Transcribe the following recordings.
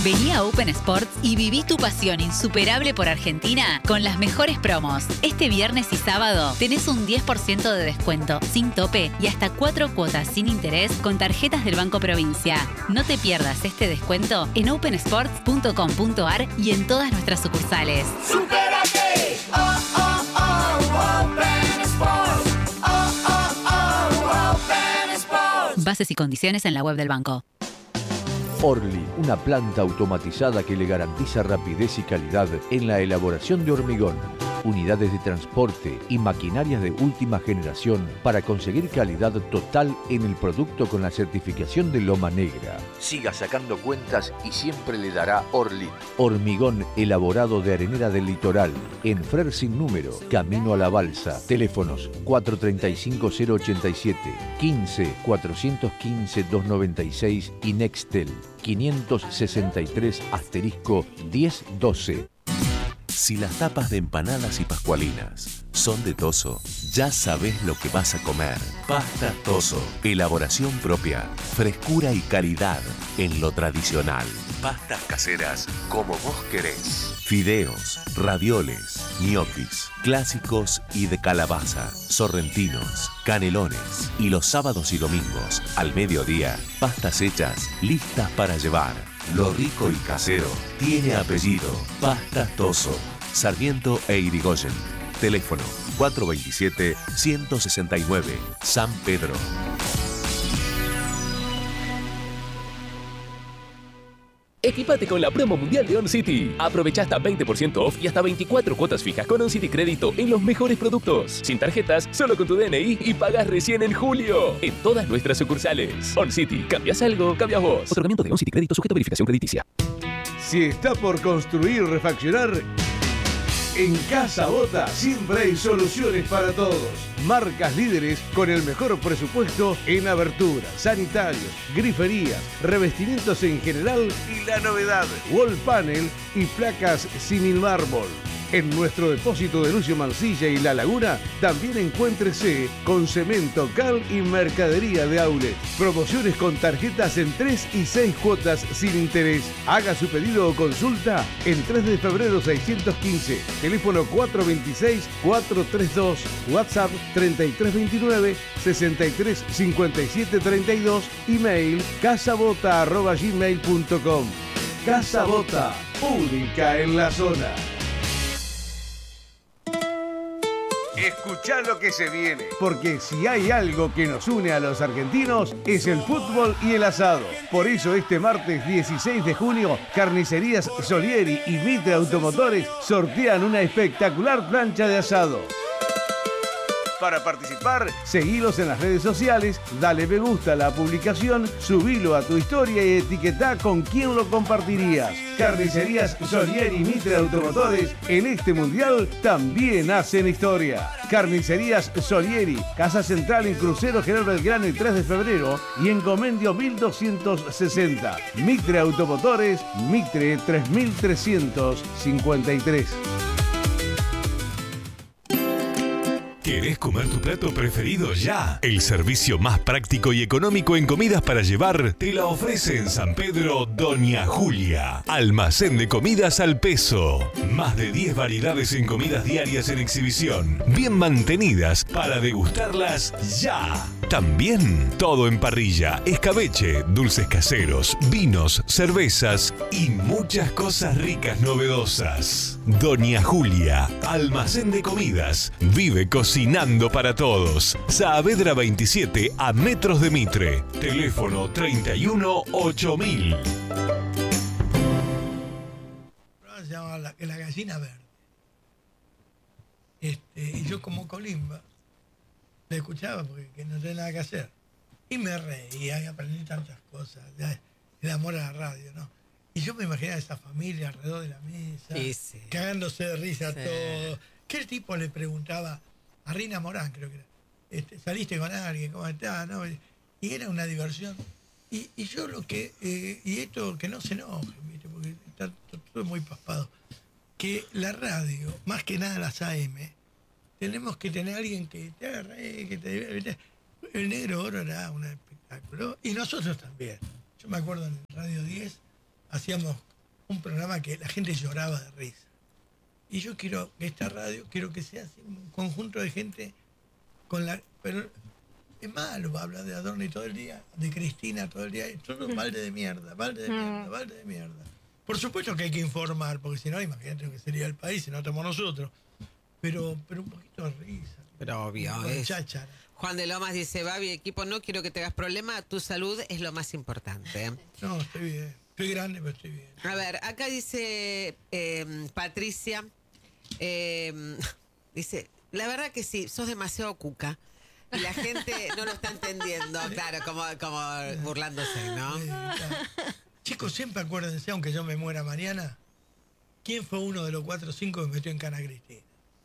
Vení a Open Sports y viví tu pasión insuperable por Argentina con las mejores promos. Este viernes y sábado tenés un 10% de descuento sin tope y hasta 4 cuotas sin interés con tarjetas del Banco Provincia. No te pierdas este descuento en opensports.com.ar y en todas nuestras sucursales. ¡Supérate! ¡Oh, oh, oh! Open Sports. ¡Oh, oh, oh! Open Sports. Bases y condiciones en la web del banco. Orly, una planta automatizada que le garantiza rapidez y calidad en la elaboración de hormigón. Unidades de transporte y maquinarias de última generación para conseguir calidad total en el producto con la certificación de Loma Negra. Siga sacando cuentas y siempre le dará Orly. Hormigón elaborado de arenera del litoral. En Frer sin número, camino a la balsa. Teléfonos 435-087, 15-415-296 y Nextel 563*1012. Si las tapas de empanadas y pascualinas son de Toso, ya sabés lo que vas a comer. Pasta Toso. Elaboración propia, frescura y calidad en lo tradicional. Pastas caseras como vos querés. Fideos, ravioles, ñoquis, clásicos y de calabaza, sorrentinos, canelones. Y los sábados y domingos, al mediodía, pastas hechas, listas para llevar. Lo rico y casero tiene apellido. Pastas Toso. Sarmiento e Irigoyen. Teléfono 427-169. San Pedro. Equipate con la promo mundial de On City. Aprovecha hasta 20% off y hasta 24 cuotas fijas con On City Crédito en los mejores productos. Sin tarjetas, solo con tu DNI y pagas recién en julio. En todas nuestras sucursales. On City. ¿Cambias algo? Cambias vos. Otorgamiento de On City Crédito sujeto a verificación crediticia. Si está por construir o refaccionar, en Casa Bota siempre hay soluciones para todos. Marcas líderes con el mejor presupuesto en aberturas, sanitarios, griferías, revestimientos en general y la novedad, wall panel y placas sin mármol. En nuestro depósito de Lucio Mansilla y La Laguna también encuéntrese con cemento, cal y mercadería de outlet. Promociones con tarjetas en 3 y 6 cuotas sin interés. Haga su pedido o consulta en 3 de febrero 615. Teléfono 426-432. WhatsApp 3329-635732. Email casabota@gmail.com. Casa Bota, única en la zona. Escuchá lo que se viene, porque si hay algo que nos une a los argentinos es el fútbol y el asado. Por eso este martes 16 de junio, Carnicerías Solieri y Mitre Automotores sortean una espectacular plancha de asado. Para participar, seguilos en las redes sociales, dale me gusta a la publicación, subilo a tu historia y etiquetá con quién lo compartirías. Carnicerías Solieri y Mitre Automotores en este mundial también hacen historia. Carnicerías Solieri, Casa Central en Crucero General Belgrano y 3 de febrero y en Comendio 1260. Mitre Automotores, Mitre 3353. ¿Querés comer tu plato preferido ya? El servicio más práctico y económico en comidas para llevar te la ofrece en San Pedro Doña Julia. Almacén de comidas al peso. Más de 10 variedades en comidas diarias en exhibición. Bien mantenidas para degustarlas ya. También todo en parrilla, escabeche, dulces caseros, vinos, cervezas y muchas cosas ricas novedosas. Doña Julia, almacén de comidas. Vive cocinando para todos. Saavedra 27 a metros de Mitre. Teléfono 31 8000. Se llama la gallina verde. Y yo como colimba le escuchaba porque no tenía nada que hacer. Y me reía y aprendí tantas cosas. El amor a la radio, ¿no? Y yo me imaginaba esa familia alrededor de la mesa, cagándose de risa todos. Que el tipo le preguntaba a Rina Morán, creo que era, saliste con alguien, ¿cómo estás? ¿No? Y era una diversión. Y yo lo que, y esto que no se enoje, ¿viste? Porque está todo muy paspado, que la radio, más que nada las AM, tenemos que tener a alguien que te haga reír, que te divierte. El Negro Oro era un espectáculo, y nosotros también. Yo me acuerdo en Radio 10, hacíamos un programa que la gente lloraba de risa. Y yo quiero que esta radio, quiero que sea así, un conjunto de gente con la... Pero es malo, habla de Adorni todo el día, de Cristina todo el día, y todo balde de mierda, balde de mierda, balde de mierda. Por supuesto que hay que informar, porque si no, imagínate lo que sería el país si no estamos nosotros. Pero un poquito de risa. Pero obvio, cháchara. Juan de Lomas dice, Babi, equipo, no quiero que te hagas problema, tu salud es lo más importante. No, estoy bien. Estoy grande, pero estoy bien. A ver, acá dice Patricia, dice, la verdad que sí, sos demasiado cuca. Y la gente no lo está entendiendo, claro, como burlándose, ¿no? Claro. Chicos, siempre acuérdense, aunque yo me muera mañana, ¿quién fue uno de los 4 o 5 que metió en Cana Cristina?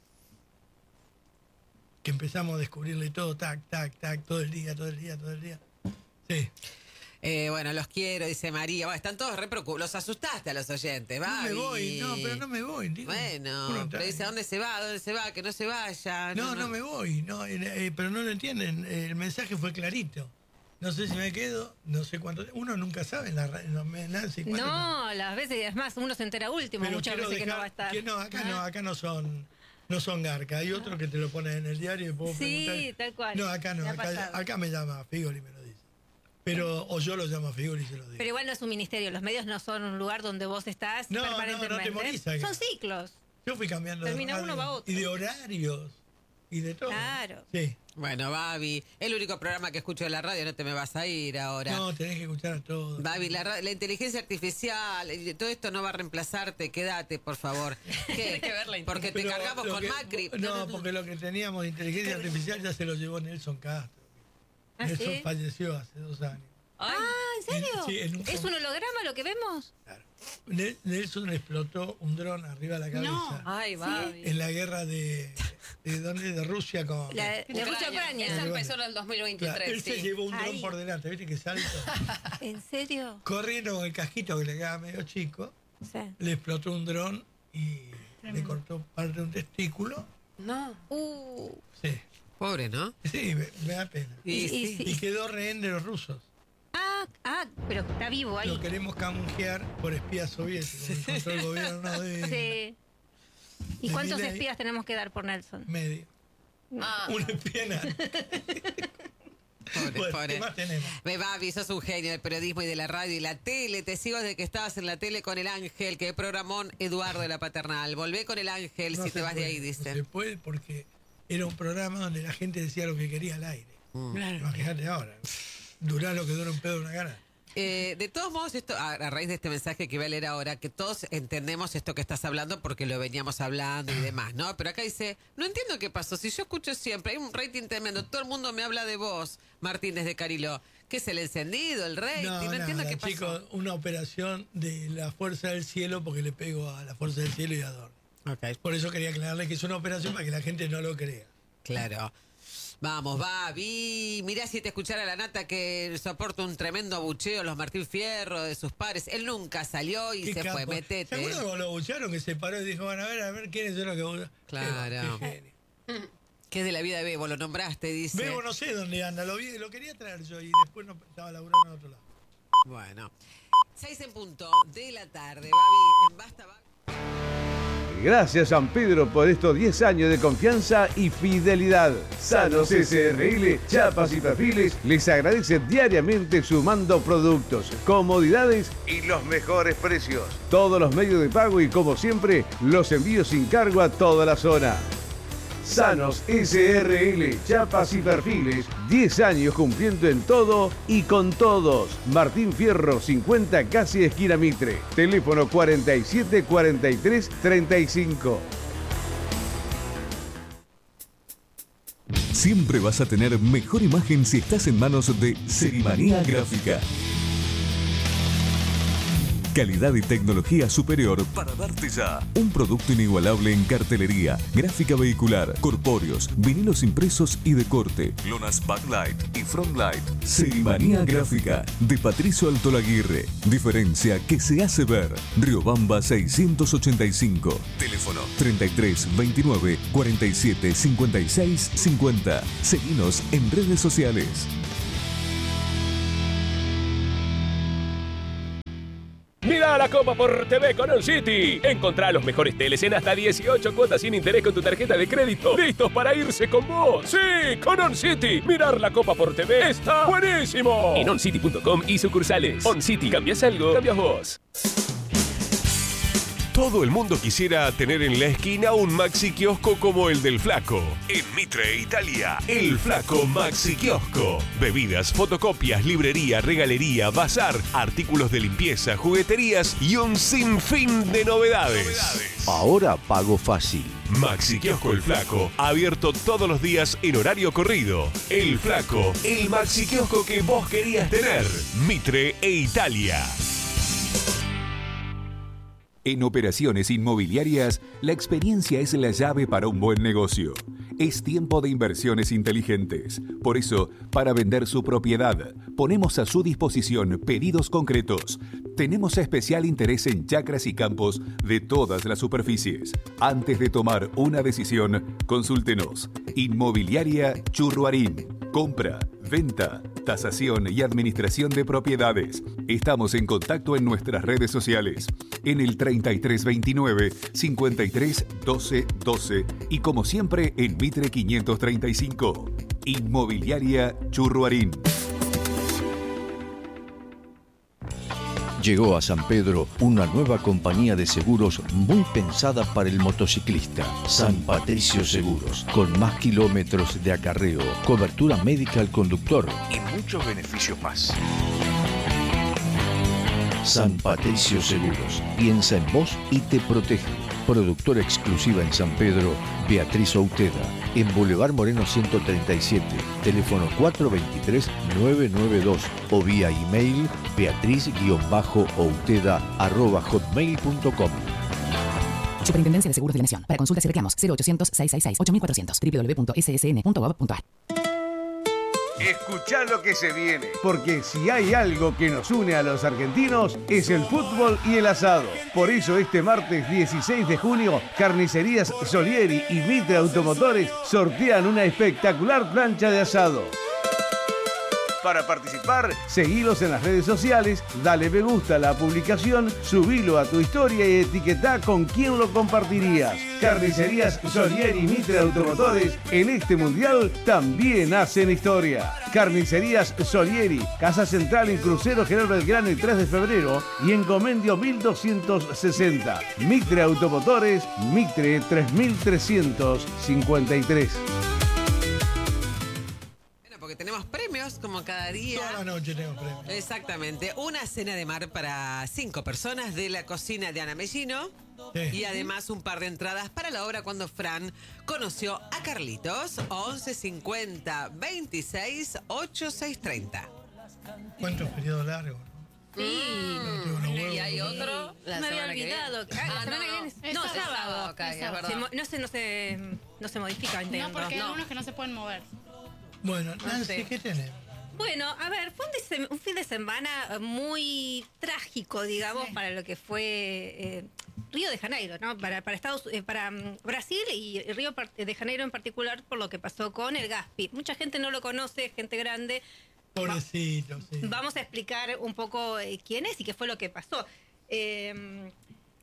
Que empezamos a descubrirle todo, tac, tac, tac, todo el día. Sí. Bueno, los quiero, dice María. Bueno, están todos re preocupados. Los asustaste a los oyentes, va. No me voy, pero no me voy. Digo, bueno, pero dice, ¿a dónde se va? Que no se vaya. No me voy, pero no lo entienden. El mensaje fue clarito. No sé si me quedo, no sé cuánto. Uno nunca sabe en la radio. No, las veces, es más, uno se entera último, pero muchas veces que no va a estar. Que no, acá no son garca. Hay otro que te lo ponen en el diario y puedo preguntar. Sí, tal cual. No, acá no. Acá me llama Figoli y me lo dice. O yo lo llamo a Figoli y se lo digo. Pero igual no es un ministerio. Los medios no son un lugar donde vos estás permanentemente. No te morís acá. Son ciclos. Yo fui cambiando Termina de uno, va otro. y de horarios y de todo. Claro. Sí. Bueno, Babi, el único programa que escucho de la radio, no te me vas a ir ahora. No, tenés que escuchar a todos. Babi, la inteligencia artificial, todo esto no va a reemplazarte, quédate, por favor. ¿Qué? Porque te cargamos con Macri. No, porque lo que teníamos de inteligencia artificial ya se lo llevó Nelson Castro. Nelson ¿sí? falleció hace 2 años. ¿En serio? Sí, ¿Es un holograma lo que vemos? Claro. Nelson le explotó un dron arriba de la cabeza. No. Ay, Babi. En la guerra de Rusia con... De Rusia-Ucraña. Eso empezó en el 2023. Claro, él se llevó un dron por delante, ¿viste qué salto? ¿En serio? Corriendo con el casquito que le quedaba medio chico, Sí. le explotó un dron y le cortó parte de un testículo. No. Sí. Pobre, ¿no? Sí, me da pena. Y quedó rehén de los rusos. Pero está vivo ahí. Lo queremos canjear por espías soviéticos. Encontró el gobierno de... Sí. ¿Y de cuántos Milei. espías tenemos que dar por Nelson? Medio. Una espía nada. Pobre. ¿Qué más tenemos? Babi, sos un genio del periodismo y de la radio y la tele. Te sigo desde que estabas en la tele con El Ángel, que programón Eduardo de la Paternal. Volvé con El Ángel No si se te vas de puede, ahí, dice. No se puede porque era un programa donde la gente decía lo que quería al aire. Claro. Imagínate ahora. Durá lo que dura un pedo de una gana. De todos modos, esto a raíz de este mensaje que voy a leer ahora, que todos entendemos esto que estás hablando porque lo veníamos hablando y demás, ¿no? Pero acá dice, no entiendo qué pasó, si yo escucho siempre, hay un rating tremendo, todo el mundo me habla de vos, Martín desde Cariló. ¿Qué es el encendido, el rating? No entiendo qué pasó. Chicos, una operación de la Fuerza del Cielo porque le pego a la Fuerza del Cielo y a Adorni. Okay. Por eso quería aclararle que es una operación para que la gente no lo crea. Claro. Vamos, Babi. Mirá si te escuchara la nata que soporta un tremendo abucheo, los Martín Fierro de sus padres. Él nunca salió y se fue, metete. ¿Seguro que lo bucharon que se paró y dijo, bueno, a ver quiénes son los que bucharon? Claro. Qué genio. ¿Qué es de la vida de Bebo? Lo nombraste, dice. Bebo no sé dónde anda, lo quería traer yo y después no estaba laburando en otro lado. Bueno. 6 en punto de la tarde, Babi. En Basta, Babi. Gracias San Pedro por estos 10 años de confianza y fidelidad. Sanos SRL, chapas y perfiles les agradece diariamente sumando productos, comodidades y los mejores precios. Todos los medios de pago y como siempre, los envíos sin cargo a toda la zona. Sanos SRL, chapas y perfiles, 10 años cumpliendo en todo y con todos. Martín Fierro 50, casi esquina Mitre. Teléfono 47 43 35. Siempre vas a tener mejor imagen si estás en manos de Serimanía Gráfica. Calidad y tecnología superior para darte ya un producto inigualable en cartelería, gráfica vehicular, corpóreos, vinilos impresos y de corte, lonas backlight y frontlight. Serimanía Gráfica de Patricio Altolaguirre. Diferencia que se hace ver. Riobamba 685. Teléfono 33 29 47 56 50. Seguinos en redes sociales. Mira la Copa por TV con On City. Encontrá los mejores teles en hasta 18 cuotas sin interés con tu tarjeta de crédito. ¡Listos para irse con vos! ¡Sí! Con On City. Mirar la Copa por TV está buenísimo. En oncity.com y sucursales. On City. ¿Cambias algo? Cambias vos. Todo el mundo quisiera tener en la esquina un Maxi Kiosco como el del Flaco. En Mitre, Italia, el Flaco Maxi Kiosco. Bebidas, fotocopias, librería, regalería, bazar, artículos de limpieza, jugueterías y un sinfín de novedades. Ahora pago fácil. Maxi Kiosco El Flaco, abierto todos los días en horario corrido. El Flaco, el Maxi Kiosco que vos querías tener. Mitre e Italia. En operaciones inmobiliarias, la experiencia es la llave para un buen negocio. Es tiempo de inversiones inteligentes. Por eso, para vender su propiedad, ponemos a su disposición pedidos concretos. Tenemos especial interés en chacras y campos de todas las superficies. Antes de tomar una decisión, consúltenos. Inmobiliaria Churruarín. Compra, venta, tasación y administración de propiedades. Estamos en contacto en nuestras redes sociales. En el 3329 53 12 12 y como siempre en Mitre 535. Inmobiliaria Churruarín. Llegó a San Pedro una nueva compañía de seguros muy pensada para el motociclista. San Patricio Seguros, con más kilómetros de acarreo, cobertura médica al conductor y muchos beneficios más. San Patricio Seguros, piensa en vos y te protege. Productora exclusiva en San Pedro, Beatriz Outeda, en Boulevard Moreno 137, teléfono 423-992 o vía email beatriz-outeda@hotmail.com. Superintendencia de Seguros de la Nación. Para consultas y reclamos, 0800-666-8400, www.ssn.gov.ar. Escuchá lo que se viene, porque si hay algo que nos une a los argentinos es el fútbol y el asado. Por eso este martes 16 de junio, Carnicerías Solieri y Mitre Automotores sortean una espectacular plancha de asado. Para participar, seguilos en las redes sociales, dale me gusta a la publicación, subilo a tu historia y etiquetá con quién lo compartirías. Carnicerías Solieri y Mitre Automotores en este mundial también hacen historia. Carnicerías Solieri, Casa Central en Crucero General Belgrano el 3 de febrero y en Comendio 1260. Mitre Automotores, Mitre 3353. Porque tenemos premios como cada día. Toda la noche tenemos premios. Exactamente. Una cena de mar para 5 personas de la cocina de Ana Mellino. Sí. Y además un par de entradas para la obra Cuando Fran conoció a Carlitos. 11 50 26 8630. ¿Cuántos periodos largos? Sí. Y hay otro la Me había semana que viene. olvidado. Ah, La semana que viene es no, sábado. sábado. Ok, es verdad. No se modifica, entiendo. No, porque hay algunos que no se pueden mover. Bueno, Nancy, sé. ¿qué tenemos? Bueno, a ver, fue un fin de semana muy trágico, digamos, para lo que fue Río de Janeiro, ¿no? Para Brasil y Río de Janeiro en particular, por lo que pasó con el Gaspi. Mucha gente no lo conoce, gente grande. Pobrecito, sí. Vamos a explicar un poco quién es y qué fue lo que pasó. El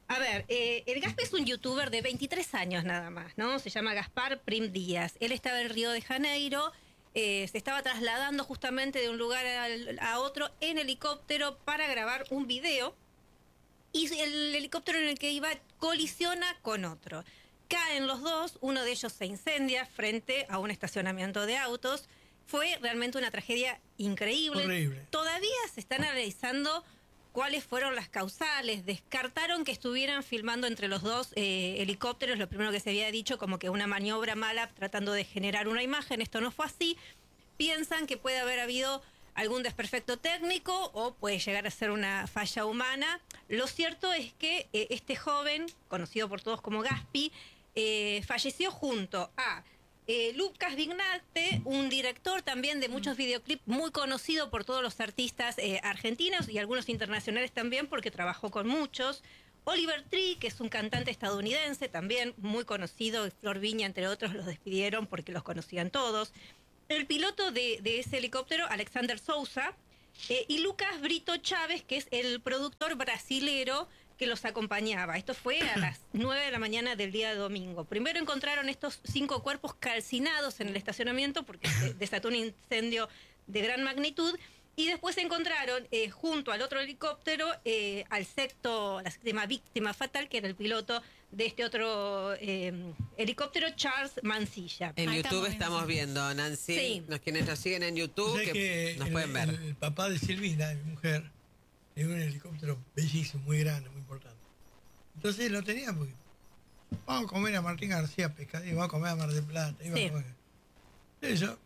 Gaspi es un youtuber de 23 años nada más, ¿no? Se llama Gaspar Prim Díaz. Él estaba en Río de Janeiro. Se estaba trasladando justamente de un lugar a otro en helicóptero para grabar un video y el helicóptero en el que iba colisiona con otro. Caen los dos, uno de ellos se incendia frente a un estacionamiento de autos. Fue realmente una tragedia increíble. Horrible. Todavía se están analizando cuáles fueron las causales. Descartaron que estuvieran filmando entre los dos helicópteros. Lo primero que se había dicho, como que una maniobra mala tratando de generar una imagen. Esto no fue así. Piensan que puede haber habido algún desperfecto técnico o puede llegar a ser una falla humana. Lo cierto es que este joven, conocido por todos como Gaspi, falleció junto a Lucas Vignate, un director también de muchos videoclips, muy conocido por todos los artistas argentinos y algunos internacionales también, porque trabajó con muchos. Oliver Tree, que es un cantante estadounidense, también muy conocido, Flor Viña, entre otros, los despidieron porque los conocían todos. El piloto de ese helicóptero, Alexander Sousa, y Lucas Brito Chávez, que es el productor brasilero que los acompañaba. Esto fue a las 9 de la mañana del día domingo. Primero encontraron estos 5 cuerpos calcinados en el estacionamiento porque se desató un incendio de gran magnitud. Y después encontraron junto al otro helicóptero la séptima víctima fatal, que era el piloto de este otro helicóptero, Charles Mancilla. En YouTube estamos viendo, Nancy, Sí. quienes nos siguen en YouTube, ¿Sabés que nos pueden ver. El papá de Silvina, mi mujer, tenía un helicóptero bellísimo, muy grande, muy importante. Entonces lo tenía porque vamos a comer a Martín García Pescadillo, vamos a comer a Mar del Plata. Iba a comer. Entonces yo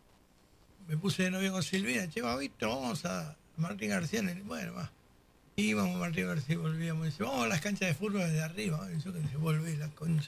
me puse de novio con Silvina, che, va, Víctor, vamos a Martín García. Bueno, va. Íbamos a Martín García y volvíamos. Dice, vamos a las canchas de fútbol desde arriba. Y yo que se volví la concha.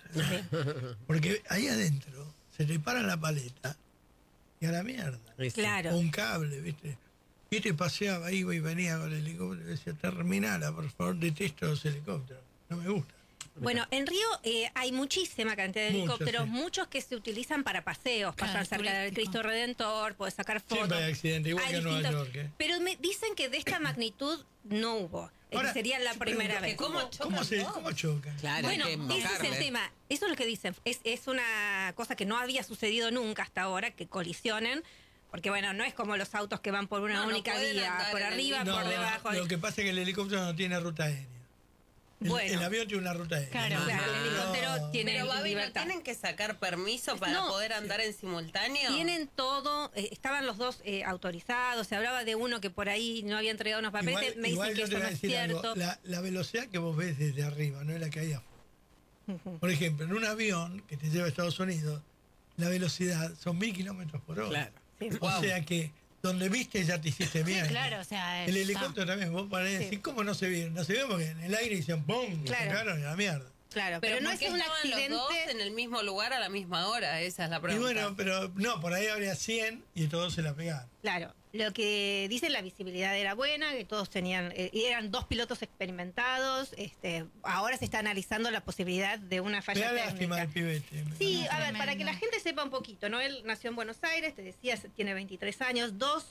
Porque ahí adentro se te para la paleta y a la mierda. Claro. O un cable, ¿viste? Y te paseaba, iba y venía con el helicóptero y decía, terminala, por favor, detesto los helicópteros. No me gusta. Bueno, en Río hay muchísima cantidad de Muchos, helicópteros, sí. muchos que se utilizan para paseos, pasar cerca del Cristo Redentor, podés sacar fotos. Siempre hay accidentes, igual Hay que en Nueva distintos- York. Pero me dicen que de esta magnitud no hubo. Ahora, Sería la yo primera pregunto, vez. ¿Cómo chocan? Claro, Bueno, hay que ese es el embocarle. tema. Eso es lo que dicen. Es una cosa que no había sucedido nunca hasta ahora, que colisionen. Porque, bueno, no es como los autos que van por una No, no única pueden vía, andar por en el arriba, No, por debajo. Lo que pasa es que el helicóptero no tiene ruta aérea. Bueno. El avión tiene una ruta aérea. Claro, el helicóptero tiene Pero, Babi, ¿no libertad. tienen que sacar permiso para No. poder andar en simultáneo? Tienen todo, estaban los dos autorizados, se hablaba de uno que por ahí no había entregado unos papeles, me dicen que yo te eso voy no a es decir algo. cierto. La velocidad que vos ves desde arriba no es la que hay afuera. Por ejemplo, en un avión que te lleva a Estados Unidos, la velocidad son 1000 kilómetros por hora. Claro. Sí. O sea que donde viste ya te hiciste bien. claro, o sea, El está. helicóptero también, vos parás de decir, ¿cómo no se vieron? No se vieron porque en el aire dicen ¡pum! Y Claro. se cagaron a la mierda. Claro, Pero, pero no ¿por es qué un estaban accidente. los dos en el mismo lugar a la misma hora? Esa es la Y pregunta. bueno, pero no, por ahí habría 100 y todos se la pegaron. Claro, lo que dicen la visibilidad era buena, que todos tenían, y eran 2 pilotos experimentados. Ahora se está analizando la posibilidad de una Me falla da lástima técnica. del pibete. Sí, a ver, para que la gente sepa un poquito, ¿no? Él nació en Buenos Aires, te decía, tiene 23 años,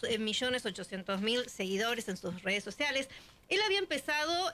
2.800.000 seguidores en sus redes sociales. Él había empezado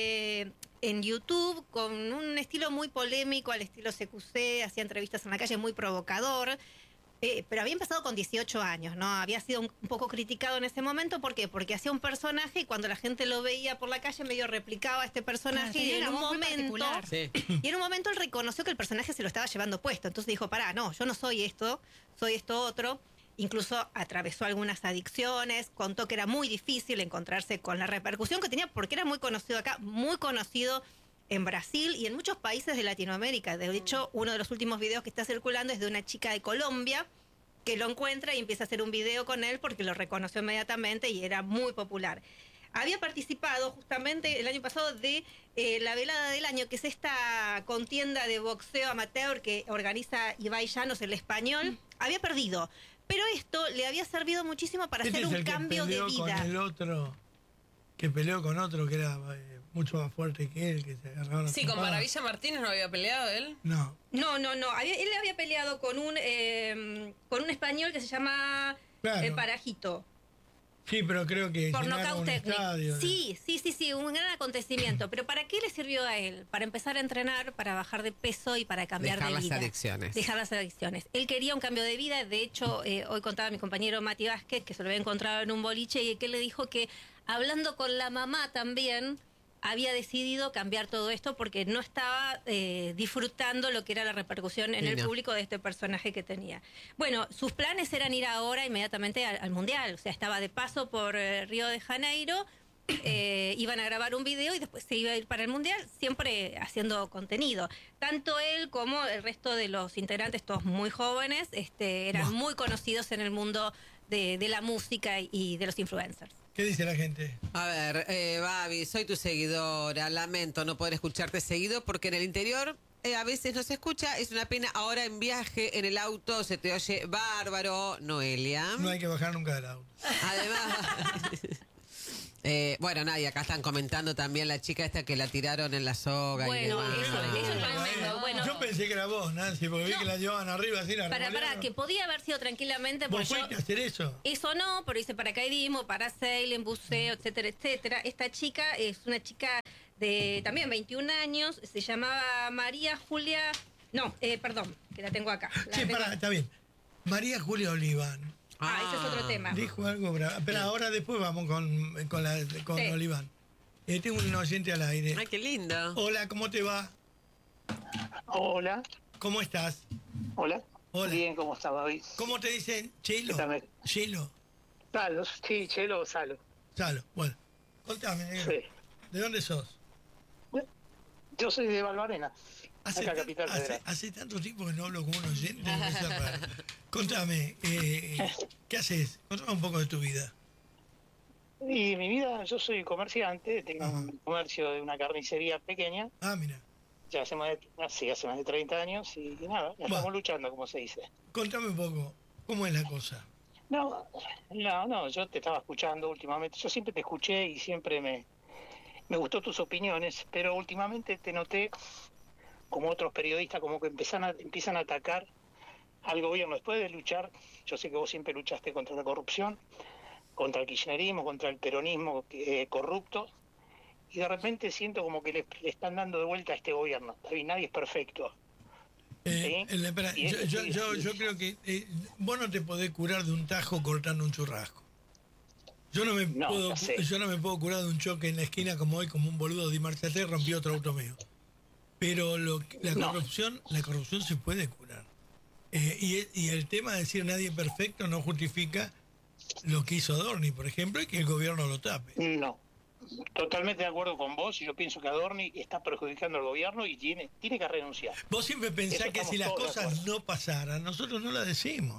en YouTube con un estilo muy polémico, al estilo CQC, hacía entrevistas en la calle, muy provocador. Pero había empezado con 18 años, ¿no? Había sido un poco criticado en ese momento. ¿Por qué? Porque hacía un personaje y cuando la gente lo veía por la calle medio replicaba a este personaje Claro, y tenía en una un voz muy momento... particular. Sí. Y en un momento él reconoció que el personaje se lo estaba llevando puesto. Entonces dijo, pará, no, yo no soy esto, soy esto otro. Incluso atravesó algunas adicciones, contó que era muy difícil encontrarse con la repercusión que tenía porque era muy conocido acá, muy conocido en Brasil y en muchos países de Latinoamérica. De hecho, uno de los últimos videos que está circulando es de una chica de Colombia que lo encuentra y empieza a hacer un video con él porque lo reconoció inmediatamente y era muy popular. Había participado justamente el año pasado de la Velada del Año, que es esta contienda de boxeo amateur que organiza Ibai Llanos, el español. Había perdido, pero esto le había servido muchísimo para Este hacer es un el que cambio de peleó vida. con el otro, que peleó con otro que era mucho más fuerte que él, que se agarraron a Sí, con trompadas. Maravilla Martínez no había peleado él. No. No. Él había peleado con un español que se llama Claro. Parajito. Sí, pero creo que Por llenaron nocaut un técnico. estadio. Sí, un gran acontecimiento. Pero ¿para qué le sirvió a él? Para empezar a entrenar, para bajar de peso y para cambiar Dejar de las vida. adicciones. Dejar las adicciones. Él quería un cambio de vida. De hecho, hoy contaba mi compañero Mati Vázquez, que se lo había encontrado en un boliche, y que él le dijo que, hablando con la mamá también, había decidido cambiar todo esto porque no estaba disfrutando lo que era la repercusión en Sí, el no. público de este personaje que tenía. Bueno, sus planes eran ir ahora inmediatamente al Mundial. O sea, estaba de paso por Río de Janeiro, iban a grabar un video y después se iba a ir para el Mundial, siempre haciendo contenido. Tanto él como el resto de los integrantes, todos muy jóvenes, eran muy conocidos en el mundo de la música y de los influencers. ¿Qué dice la gente? A ver, Babi, soy tu seguidora. Lamento no poder escucharte seguido porque en el interior a veces no se escucha. Es una pena. Ahora en viaje, en el auto, se te oye bárbaro. Noelia. No hay que bajar nunca del auto. Además, Bueno, Nadia, acá están comentando también la chica esta que la tiraron en la soga. Bueno, eso es tremendo. Bueno, Yo pensé que era vos, Nancy, porque vi que la llevaban arriba así. para que podía haber sido tranquilamente. ¿Vos porque fuiste a hacer eso? Eso no, pero hice paracaidismo, parasailing, buceo, etcétera, etcétera. Esta chica es una chica de también 21 años, se llamaba María Julia... No, perdón, que la tengo acá. Está bien. María Julia Oliván. Ese es otro tema. Dijo algo bravo. Pero ahora después vamos con Sí. Oliván. Tengo un oyente al aire. Ay, qué lindo. Hola, ¿cómo te va? Hola. ¿Cómo estás? Hola. Hola. Bien, ¿cómo estás, David? ¿Cómo te dicen? ¿Chelo? ¿Chelo? Salo, sí, Chelo o Salo. Salo, bueno. Contame, negro. Sí. ¿De dónde sos? Yo soy de Valvarena, acá Capital Federal. Hace tanto tiempo que no hablo con un oyente. Me hace raro. Contame, ¿qué haces? Contame un poco de tu vida. Y mi vida, yo soy comerciante, tengo un comercio de una carnicería pequeña. Ah, mira. Ya hace más de 30 años y nada, estamos luchando, como se dice. Contame un poco, ¿cómo es la cosa? No, yo te estaba escuchando últimamente. Yo siempre te escuché y siempre me gustó tus opiniones, pero últimamente te noté como otros periodistas como que empiezan a atacar al gobierno. Después de luchar, yo sé que vos siempre luchaste contra la corrupción, contra el kirchnerismo, contra el peronismo corrupto, y de repente siento como que le están dando de vuelta a este gobierno. David, nadie es perfecto. ¿Sí? Espera, yo creo que vos no te podés curar de un tajo cortando un churrasco. Yo no me puedo curar de un choque en la esquina como hoy, como un boludo de marcha atrás rompió otro auto mío. Pero la corrupción se puede curar. Y el tema de decir nadie es perfecto no justifica lo que hizo Adorni, por ejemplo, y que el gobierno lo tape. No, totalmente de acuerdo con vos, y yo pienso que Adorni está perjudicando al gobierno y tiene que renunciar. Vos siempre pensás Eso que si las estamos todos de cosas acuerdo. no pasaran, nosotros no las decimos.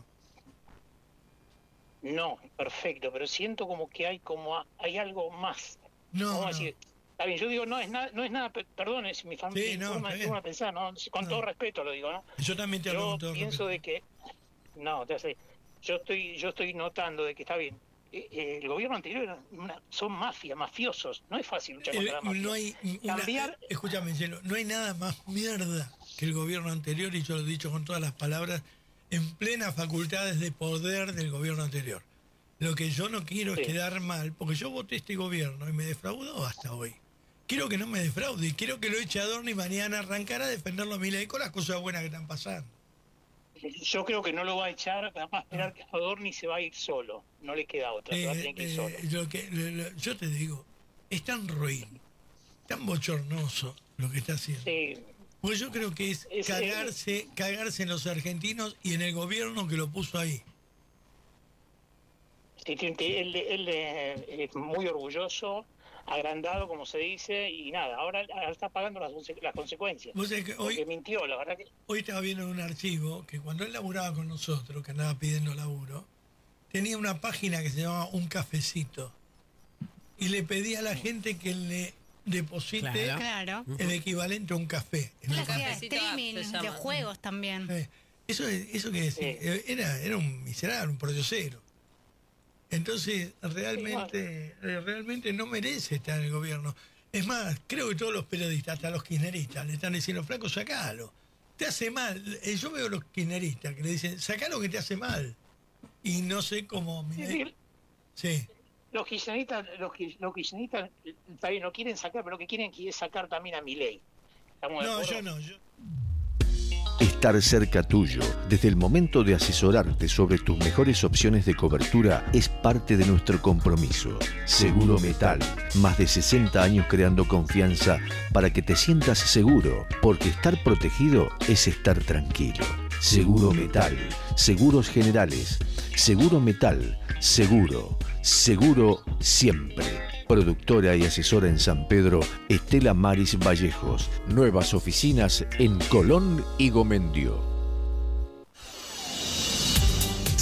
No, perfecto, pero siento como que hay algo más. No. Decir, está bien, yo digo, no es nada, perdón, es mi familia, Sí, no, forma está bien. de pensar, ¿no? Con todo respeto lo digo, ¿no? Yo también te hablo con todo pienso respeto. de que, no, te hace, yo estoy notando de que está bien. El gobierno anterior son mafiosos, no es fácil luchar contra la mafia. No hay Cambiar, escúchame, Cielo, no hay nada más mierda que el gobierno anterior, y yo lo he dicho con todas las palabras, en plenas facultades de poder del gobierno anterior. Lo que yo no quiero es quedar mal, porque yo voté este gobierno y me defraudó hasta hoy. Quiero que no me defraude, y quiero que lo eche Adorni y mañana arrancar a defenderlo a Milei con las cosas buenas que están pasando. yo creo que no lo va a echar, va a esperar que Adorni se va a ir solo, no le queda otra, se va a tener que ir solo. Yo te digo, es tan ruin, tan bochornoso lo que está haciendo. Pues yo creo que es cagarse en los argentinos y en el gobierno que lo puso ahí. Sí, él es muy orgulloso, agrandado, como se dice, y nada, ahora está pagando las consecuencias. Vos sabés que porque mintió, la verdad que... Hoy estaba viendo en un archivo que cuando él laburaba con nosotros, que andaba pidiendo laburo, tenía una página que se llamaba Un Cafecito. Y le pedía a la gente que le deposite el equivalente a un café. Él hacía streaming de juegos también. Eso que decir, era un miserable, un pordiosero. Entonces, realmente no merece estar en el gobierno. Es más, creo que todos los periodistas, hasta los kirchneristas, le están diciendo, flaco, sacalo. Te hace mal. Yo veo a los kirchneristas que le dicen, sacalo que te hace mal. Y no sé cómo... Sí. Los kirchneristas está bien, lo quieren sacar, pero lo que quieren es sacar también a Milei. No, yo no. Estar cerca tuyo, desde el momento de asesorarte sobre tus mejores opciones de cobertura, es parte de nuestro compromiso. Seguro Metal, más de 60 años creando confianza para que te sientas seguro, porque estar protegido es estar tranquilo. Seguro Metal, seguros generales, Seguro Metal, seguro siempre. Productora y asesora en San Pedro, Estela Maris Vallejos. Nuevas oficinas en Colón y Gomendio.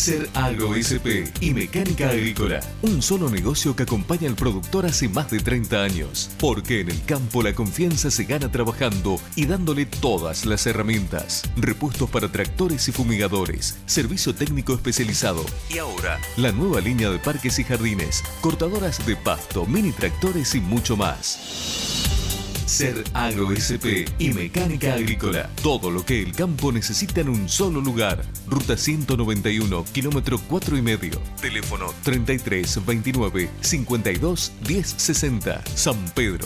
Ser Agro SP y Mecánica Agrícola. Un solo negocio que acompaña al productor hace más de 30 años. Porque en el campo la confianza se gana trabajando y dándole todas las herramientas. Repuestos para tractores y fumigadores. Servicio técnico especializado. Y ahora, la nueva línea de parques y jardines. Cortadoras de pasto, mini tractores y mucho más. Ser Agro SP y Mecánica Agrícola. Todo lo que el campo necesita en un solo lugar. Ruta 191, kilómetro 4,5. Teléfono 33 29 52 10 60. San Pedro.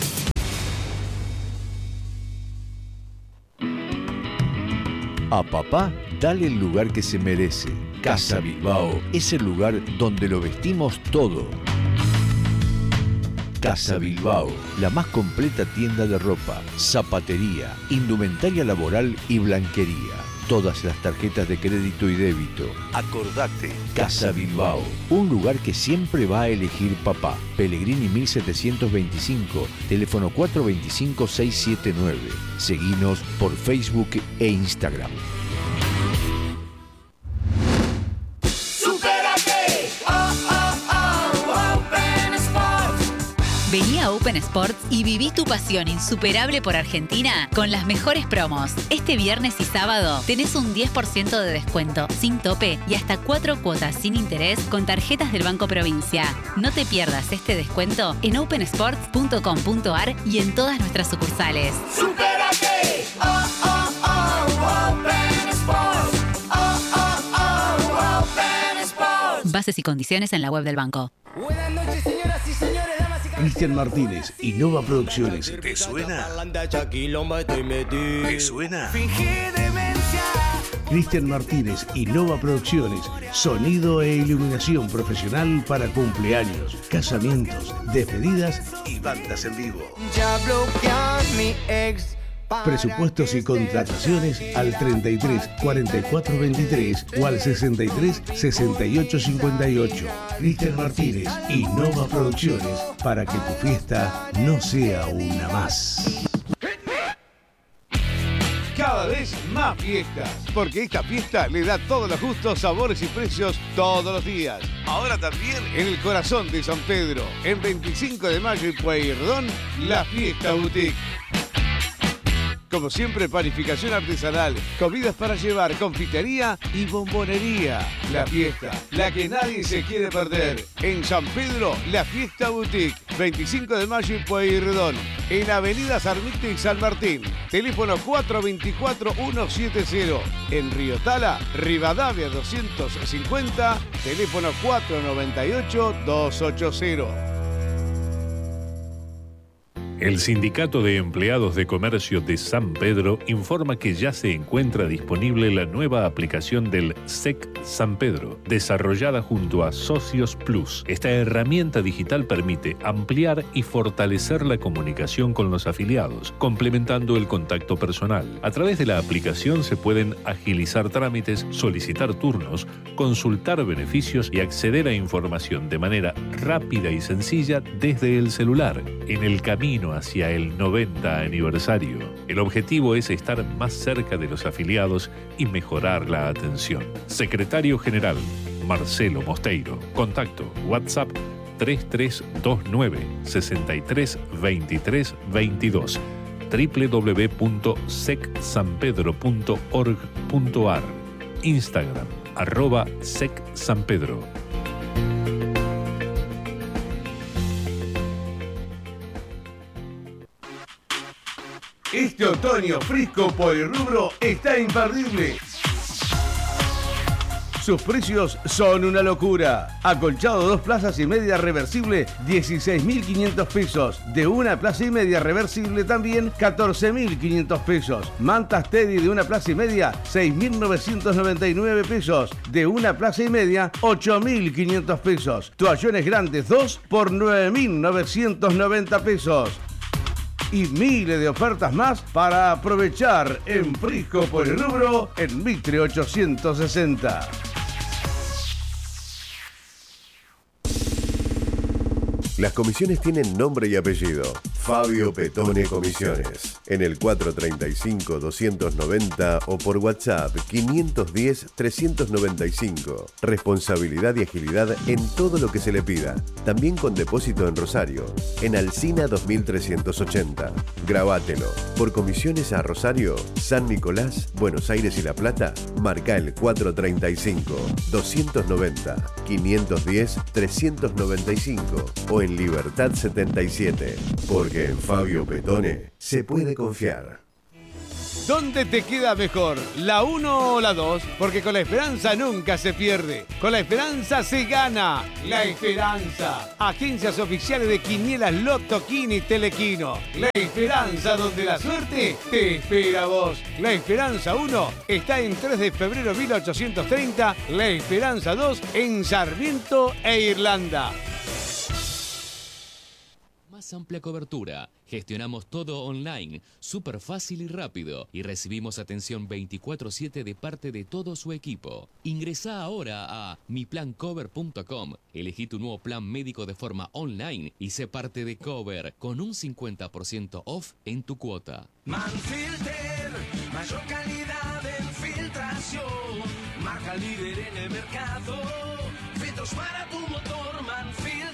A papá, dale el lugar que se merece. Casa Bilbao es el lugar donde lo vestimos todo. Casa Bilbao, la más completa tienda de ropa, zapatería, indumentaria laboral y blanquería. Todas las tarjetas de crédito y débito. Acordate, Casa Bilbao, un lugar que siempre va a elegir papá. Pellegrini 1725, teléfono 425-679. Seguinos por Facebook e Instagram. Vení a Open Sports y viví tu pasión insuperable por Argentina con las mejores promos. Este viernes y sábado tenés un 10% de descuento sin tope y hasta 4 cuotas sin interés con tarjetas del Banco Provincia. No te pierdas este descuento en opensports.com.ar y en todas nuestras sucursales. ¡Supérate! Open Sports. Open Sports. Bases y condiciones en la web del banco. Buenas noches, señoras y señores. Cristian Martínez, Innova Producciones. ¿Te suena? ¿Te suena? Cristian Martínez, Innova Producciones. Sonido e iluminación profesional para cumpleaños, casamientos, despedidas y bandas en vivo. Ya bloquean mi ex. Presupuestos y contrataciones al 33 44 23 o al 63 68 58. Cristian Martínez, Innova Producciones, para que tu fiesta no sea una más. Cada vez más fiestas, porque esta fiesta le da todos los gustos, sabores y precios todos los días. Ahora también en el corazón de San Pedro, en 25 de mayo y Pueyrredón, la Fiesta Boutique. Como siempre, panificación artesanal, comidas para llevar, confitería y bombonería. La fiesta, la que nadie se quiere perder. En San Pedro, la Fiesta Boutique, 25 de mayo y Pueyrredón. En Avenida Sarmiento y San Martín. Teléfono 424-170. En Río Tala, Rivadavia 250. Teléfono 498-280. El Sindicato de Empleados de Comercio de San Pedro informa que ya se encuentra disponible la nueva aplicación del SEC San Pedro, desarrollada junto a Socios Plus. Esta herramienta digital permite ampliar y fortalecer la comunicación con los afiliados, complementando el contacto personal. A través de la aplicación se pueden agilizar trámites, solicitar turnos, consultar beneficios y acceder a información de manera rápida y sencilla desde el celular, en el camino hacia el 90 aniversario. El objetivo es estar más cerca de los afiliados y mejorar la atención. Secretario General, Marcelo Mosteiro. Contacto, WhatsApp 3329 63 23 22, www.secsanpedro.org.ar, Instagram, @secsanpedro. Este otoño Frisco Polirrubro está imperdible. Sus precios son una locura. Acolchado 2 plazas y media reversible, 16.500 pesos. De 1 plaza y media reversible también, 14.500 pesos. Mantas Teddy de 1 plaza y media, 6.999 pesos. De 1 plaza y media, 8.500 pesos. Toallones grandes 2 por 9.990 pesos. Y miles de ofertas más para aprovechar en Frisco Polirrubro en Mitre 860. Las comisiones tienen nombre y apellido. Fabio Petone Comisiones. En el 435-290 o por WhatsApp 510-395. Responsabilidad y agilidad en todo lo que se le pida. También con depósito en Rosario. En Alsina 2380. Grabátelo. Por comisiones a Rosario, San Nicolás, Buenos Aires y La Plata, marca el 435-290-510-395 o en Libertad 77. Porque en Fabio Petone se puede confiar. ¿Dónde te queda mejor? ¿La 1 o la 2? Porque con la esperanza nunca se pierde. Con la esperanza se gana. La Esperanza. Agencias oficiales de Quinielas Loto, Quini, Telequino. La Esperanza, donde la suerte te espera a vos. La Esperanza 1 está en 3 de febrero 1830. La Esperanza 2 en Sarmiento e Irlanda. Más amplia cobertura. Gestionamos todo online, súper fácil y rápido, y recibimos atención 24/7 de parte de todo su equipo. Ingresá ahora a miplancover.com, elegí tu nuevo plan médico de forma online y sé parte de Cover con un 50% off en tu cuota. Manfilter, mayor calidad en filtración, marca líder en el mercado, filtros para tu motor, Manfilter.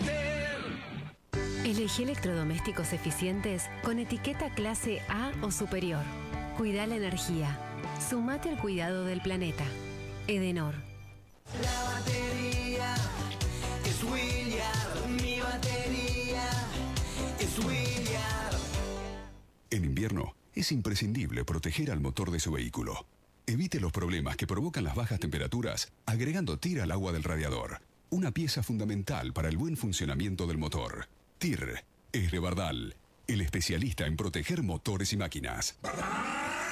Elegí electrodomésticos eficientes con etiqueta clase A o superior. Cuida la energía. Sumate al cuidado del planeta. Edenor. La batería es Williard, mi batería es Williard. En invierno es imprescindible proteger al motor de su vehículo. Evite los problemas que provocan las bajas temperaturas agregando TIR al agua del radiador. Una pieza fundamental para el buen funcionamiento del motor. TIR es de Bardal, el especialista en proteger motores y máquinas.